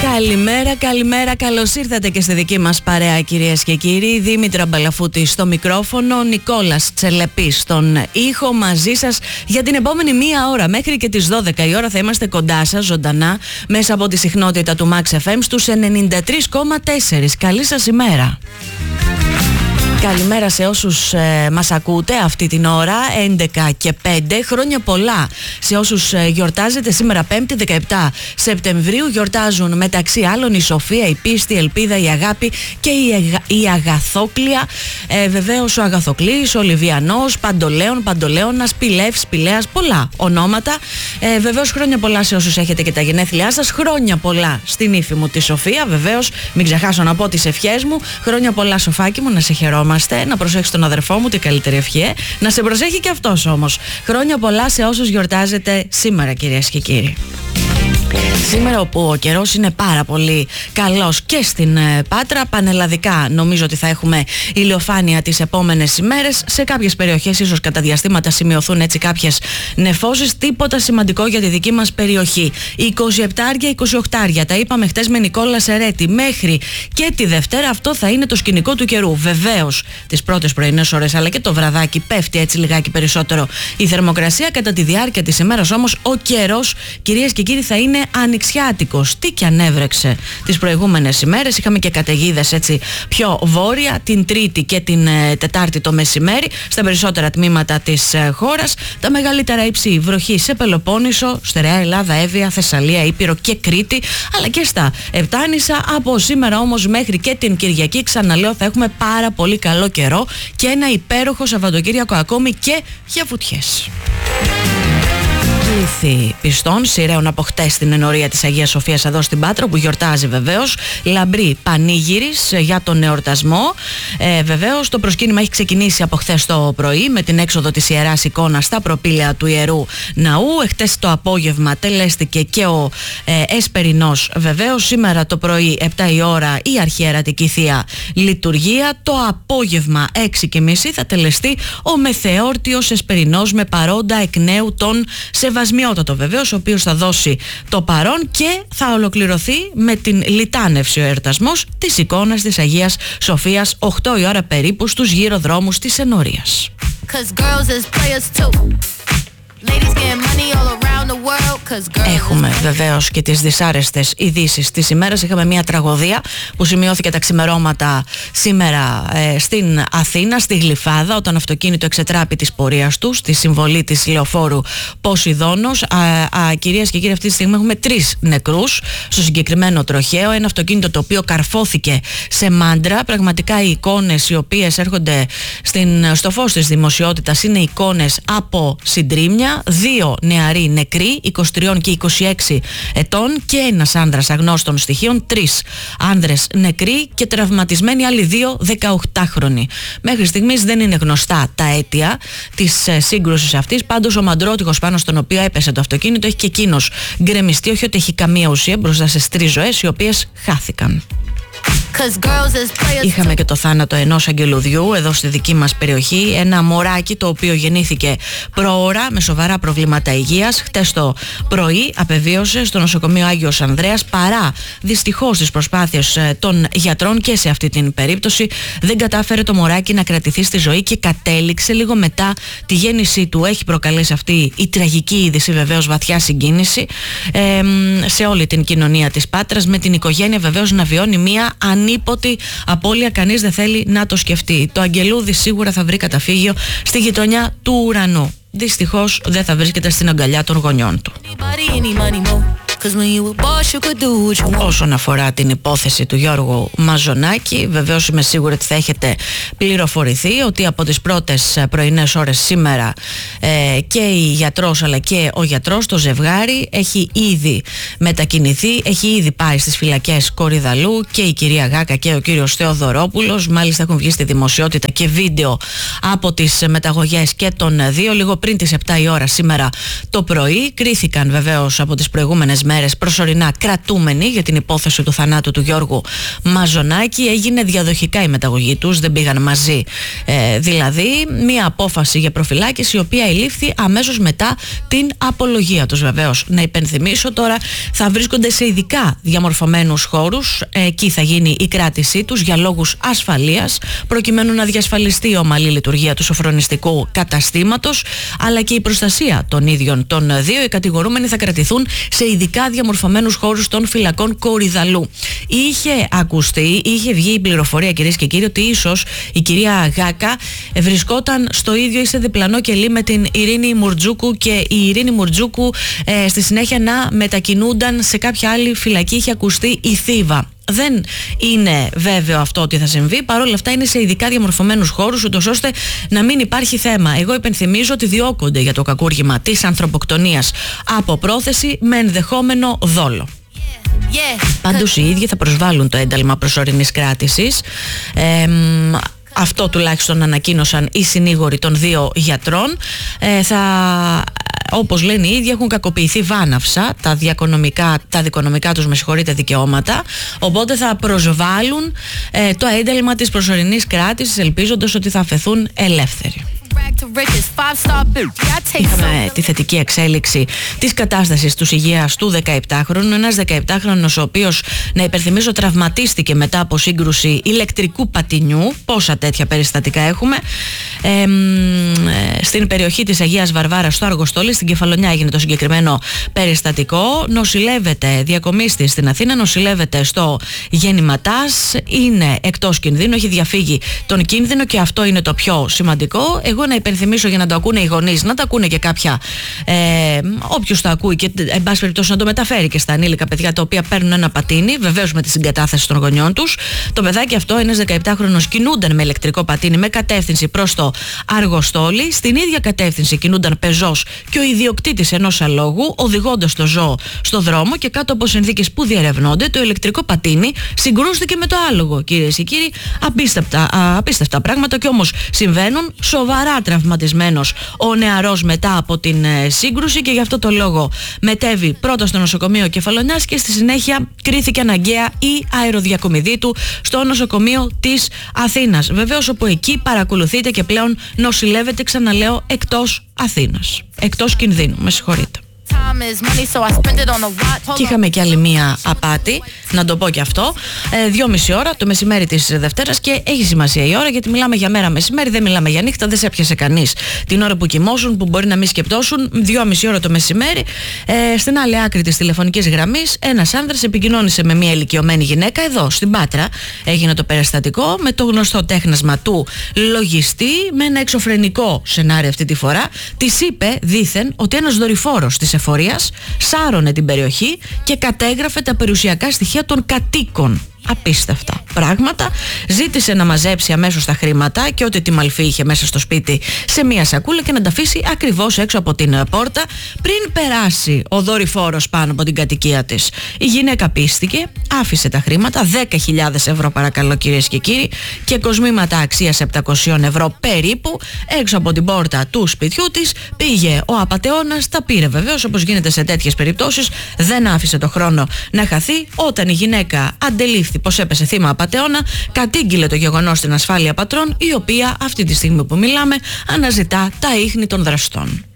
Καλημέρα, καλημέρα. Καλώς ήρθατε και στη δική μας παρέα, κυρίες και κύριοι. Δήμητρα Μπαλαφούτη στο μικρόφωνο, Νικόλας Τσελεπής στον ήχο, μαζί σας για την επόμενη μία ώρα. Μέχρι και τις 12 η ώρα θα είμαστε κοντά σας, ζωντανά, μέσα από τη συχνότητα του Max FM στους 93,4. Καλή σας ημέρα. Καλημέρα σε όσους μας ακούτε αυτή την ώρα, 11 και 5. Χρόνια πολλά σε όσους γιορτάζετε σήμερα 5η 17 Σεπτεμβρίου. Γιορτάζουν μεταξύ άλλων η Σοφία, η Πίστη, η Ελπίδα, η Αγάπη και η Αγαθόκλια. Βεβαίως ο Αγαθοκλής, ο Λιβιανός, Παντολέωνας, Πηλεύς, Πηλέας, πολλά ονόματα. Βεβαίως χρόνια πολλά σε όσους έχετε και τα γενέθλιά σας. Χρόνια πολλά στην ύφη μου τη Σοφία. Βεβαίως μην ξεχάσω να πω τις ευχές μου. Χρόνια πολλά, Σοφάκι μου, να σε χαιρόμαστε. Να προσέχεις τον αδερφό μου, την καλύτερη ευχή. Να σε προσέχει και αυτός όμως. Χρόνια πολλά σε όσους γιορτάζετε σήμερα, κυρίες και κύριοι. Σήμερα όπου ο καιρός είναι πάρα πολύ καλός και στην Πάτρα, πανελλαδικά νομίζω ότι θα έχουμε ηλιοφάνεια τις επόμενες ημέρες. Σε κάποιες περιοχές ίσως κατά διαστήματα σημειωθούν έτσι κάποιες νεφώσεις, τίποτα σημαντικό για τη δική μας περιοχή. 27-28, τα είπαμε χτες με Νικόλα Σερέτη. Μέχρι και τη Δευτέρα αυτό θα είναι το σκηνικό του καιρού. Βεβαίως τις πρώτες πρωινές ώρες αλλά και το βραδάκι πέφτει έτσι λιγάκι περισσότερο η θερμοκρασία. Κατά τη διάρκεια της ημέρας όμως ο καιρός, κυρίες και κύριοι, θα είναι ανοιξιάτικος. Τι κι αν έβρεξε τις προηγούμενες ημέρες. Είχαμε και καταιγίδες έτσι πιο βόρεια την Τρίτη και την Τετάρτη το μεσημέρι στα περισσότερα τμήματα της χώρας. Τα μεγαλύτερα ύψη βροχή σε Πελοπόννησο, Στερεά Ελλάδα, Εύβοια, Θεσσαλία, Ήπειρο και Κρήτη, αλλά και στα Επτάνησα. Από σήμερα όμως μέχρι και την Κυριακή, ξαναλέω, θα έχουμε πάρα πολύ καλό καιρό και ένα υπέροχο Σαββατοκύριακο ακόμη και για βουτιές. Πλήθη πιστών σειραίων από χτες στην ενορία της Αγίας Σοφίας εδώ στην Πάτρα, που γιορτάζει βεβαίως λαμπρή πανήγυρης για τον εορτασμό. Βεβαίως το προσκύνημα έχει ξεκινήσει από χθες το πρωί με την έξοδο της Ιεράς Εικόνας στα προπήλαια του Ιερού Ναού. Εχθές το απόγευμα τελέστηκε και ο Εσπερινός βεβαίως. Σήμερα το πρωί 7 η ώρα η Αρχιερατική Θεία Λειτουργία. Το απόγευμα 6:30 θα τελεστεί ο Μεθεόρτιος Εσπερινός με παρόντα εκ νέου τον Σεβασμιότατο βεβαίως, ο οποίος θα δώσει το παρόν και θα ολοκληρωθεί με την λιτάνευση ο εορτασμός της εικόνας της Αγίας Σοφίας 8 η ώρα περίπου στους γυροδρόμους της ενορίας. Έχουμε βεβαίως και τις δυσάρεστες ειδήσεις της ημέρας. Είχαμε μια τραγωδία που σημειώθηκε τα ξημερώματα σήμερα στην Αθήνα, στη Γλυφάδα, όταν αυτοκίνητο εξετράπη της πορείας του στη συμβολή της λεωφόρου Ποσειδώνος. Κυρίες και κύριοι, αυτή τη στιγμή έχουμε 3 νεκρούς στο συγκεκριμένο τροχαίο. Ένα αυτοκίνητο το οποίο καρφώθηκε σε μάντρα. Πραγματικά οι εικόνες οι οποίες έρχονται στο φως της δημοσιότητας είναι εικόνες από συντρίμμια. 2 νεαροί νεκροί, 23 και 26 ετών, και ένας άνδρας αγνώστων στοιχείων, 3 άνδρες νεκροί και τραυματισμένοι άλλοι 2 18χρονοι. Μέχρι στιγμής δεν είναι γνωστά τα αίτια της σύγκρουσης αυτής. Πάντως ο μαντρότυχος πάνω στον οποίο έπεσε το αυτοκίνητο έχει και εκείνος γκρεμιστεί, όχι ότι έχει καμία ουσία, μπροστά σε 3 ζωές οι οποίες χάθηκαν. Είχαμε και το θάνατο ενός αγγελουδιού εδώ στη δική μας περιοχή. Ένα μωράκι το οποίο γεννήθηκε προώρα με σοβαρά προβλήματα υγείας. Χτες το πρωί απεβίωσε στο νοσοκομείο Άγιος Ανδρέας, παρά δυστυχώς τις προσπάθειες των γιατρών και σε αυτή την περίπτωση δεν κατάφερε το μωράκι να κρατηθεί στη ζωή και κατέληξε λίγο μετά τη γέννησή του. Έχει προκαλέσει αυτή η τραγική είδηση βεβαίως βαθιά συγκίνηση σε όλη την κοινωνία της Πάτρας, με την οικογένεια βεβαίως να βιώνει μία ανίποτη απώλεια. Κανείς δεν θέλει να το σκεφτεί. Το αγγελούδι σίγουρα θα βρει καταφύγιο στη γειτονιά του ουρανού. Δυστυχώς δεν θα βρίσκεται στην αγκαλιά των γονιών του. Όσον αφορά την υπόθεση του Γιώργου Μαζονάκη, βεβαίως είμαι σίγουρη ότι θα έχετε πληροφορηθεί ότι από τις πρώτες πρωινές ώρες σήμερα και η γιατρός αλλά και ο γιατρός, το ζευγάρι, έχει ήδη μετακινηθεί, έχει ήδη πάει στις φυλακές Κορυδαλού, και η κυρία Γάκα και ο κύριος Θεοδωρόπουλος. Μάλιστα έχουν βγει στη δημοσιότητα και βίντεο από τις μεταγωγές και των δύο. Λίγο πριν τις 7 η ώρα σήμερα το πρωί κρίθηκαν βεβαίως από τις προηγούμενες μέρες μέρες προσωρινά κρατούμενοι για την υπόθεση του θανάτου του Γιώργου Μαζονάκη. Έγινε διαδοχικά η μεταγωγή τους, δεν πήγαν μαζί. Δηλαδή, μία απόφαση για προφυλάκηση, η οποία ελήφθη αμέσως μετά την απολογία τους. Βεβαίως, να υπενθυμίσω τώρα, θα βρίσκονται σε ειδικά διαμορφωμένους χώρους. Εκεί θα γίνει η κράτησή τους για λόγους ασφαλείας, προκειμένου να διασφαλιστεί η ομαλή λειτουργία του σοφρονιστικού καταστήματος, αλλά και η προστασία των ίδιων των δύο. Οι κατηγορούμενοι θα κρατηθούν σε ειδικά διαμορφωμένους χώρους των φυλακών Κορυδαλού. Είχε βγει η πληροφορία, κυρίες και κύριοι, ότι ίσως η κυρία Γάκα βρισκόταν στο ίδιο ή σε διπλανό κελί με την Ειρήνη Μουρτζούκου, και η Ειρήνη Μουρτζούκου στη συνέχεια να μετακινούνταν σε κάποια άλλη φυλακή. Είχε ακουστεί η Θήβα. Δεν είναι βέβαιο αυτό ότι θα συμβεί. Παρ' όλα αυτά είναι σε ειδικά διαμορφωμένους χώρους, ούτως ώστε να μην υπάρχει θέμα. Εγώ υπενθυμίζω ότι διώκονται για το κακούργημα της ανθρωποκτονίας από πρόθεση με ενδεχόμενο δόλο. Πάντως οι ίδιοι θα προσβάλλουν το ένταλμα προσωρινής κράτησης. Αυτό τουλάχιστον ανακοίνωσαν οι συνήγοροι των δύο γιατρών. Όπως λένε οι ίδιοι, έχουν κακοποιηθεί βάναυσα τα δικονομικά τους δικαιώματα, οπότε θα προσβάλλουν το ένταλμα της προσωρινής κράτησης, ελπίζοντας ότι θα αφεθούν ελεύθεροι. Είχαμε τη θετική εξέλιξη της κατάστασης του υγείας του 17χρονου. Ένας 17χρονος ο οποίος, να υπενθυμίζω, τραυματίστηκε μετά από σύγκρουση ηλεκτρικού πατινιού. Πόσα τέτοια περιστατικά έχουμε. Στην περιοχή της Αγίας Βαρβάρας στο Αργοστόλι, στην Κεφαλονιά, έγινε το συγκεκριμένο περιστατικό. Νοσηλεύεται, διακομίστη στην Αθήνα, νοσηλεύεται στο Γεννηματάς. Είναι εκτός κινδύνου, έχει διαφύγει τον κίνδυνο, και αυτό είναι το πιο σημαντικό. Εγώ να υπενθυμίσω, για να το ακούνε οι γονείς, να το ακούνε και κάποια, όποιος το ακούει, και εν πάση περιπτώσει να το μεταφέρει και στα ανήλικα παιδιά τα οποία παίρνουν ένα πατίνι, βεβαίως με τη συγκατάθεση των γονιών τους. Το παιδάκι αυτό, ένας 17χρονος, κινούνταν με ηλεκτρικό πατίνι με κατεύθυνση προς το Αργοστόλι. Στην ίδια κατεύθυνση κινούνταν πεζός και ο ιδιοκτήτης ενός αλόγου, οδηγώντας το ζώο στο δρόμο, και κάτω από συνθήκες που διερευνώνται, το ηλεκτρικό πατίνι συγκρούστηκε με το άλογο. Κυρίες και κύριοι, απίστευτα πράγματα, και όμως συμβαίνουν. Σοβαρά τραυματισμένος ο νεαρός μετά από την σύγκρουση, και γι' αυτό το λόγο μετέβη πρώτα στο νοσοκομείο Κεφαλονιάς και στη συνέχεια κρίθηκε αναγκαία η αεροδιακομιδή του στο νοσοκομείο της Αθήνας. Βεβαίως, όπου εκεί παρακολουθείται και πλέον νοσηλεύεται, ξαναλέω, εκτός Αθήνας. Εκτός κινδύνου, με συγχωρείτε. Και είχαμε και άλλη μία απάτη, να το πω και αυτό. 2,5 ώρα το μεσημέρι της Δευτέρας, και έχει σημασία η ώρα, γιατί μιλάμε για μέρα μεσημέρι, δεν μιλάμε για νύχτα. Δεν σε έπιασε κανείς την ώρα που κοιμώσουν, που μπορεί να μην σκεπτώσουν. 2,5 ώρα το μεσημέρι, στην άλλη άκρη της τηλεφωνικής γραμμής, ένας άνδρας επικοινώνησε με μία ηλικιωμένη γυναίκα. Εδώ στην Πάτρα έγινε το περιστατικό, με το γνωστό τέχνασμα του λογιστή, με ένα εξωφρενικό σενάριο αυτή τη φορά. Της είπε δήθεν ότι ένας δορυφόρος της εφορίας σάρωνε την περιοχή και κατέγραφε τα περιουσιακά στοιχεία των κατοίκων. Απίστευτα πράγματα. Ζήτησε να μαζέψει αμέσως τα χρήματα και ό,τι τη μαλφή είχε μέσα στο σπίτι σε μία σακούλα, και να τα αφήσει ακριβώς έξω από την πόρτα πριν περάσει ο δορυφόρος πάνω από την κατοικία της. Η γυναίκα πίστηκε, άφησε τα χρήματα, 10.000 ευρώ παρακαλώ κυρίες και κύριοι, και κοσμήματα αξίας 700 ευρώ περίπου, έξω από την πόρτα του σπιτιού της. Πήγε ο απατεώνας, τα πήρε βεβαίως, όπως γίνεται σε τέτοιες περιπτώσεις. Δεν άφησε το χρόνο να χαθεί. Όταν η γυναίκα αντελήφθη πως έπεσε θύμα απατεώνα, κατήγγειλε το γεγονός στην ασφάλεια πατρών, η οποία αυτή τη στιγμή που μιλάμε αναζητά τα ίχνη των δραστών.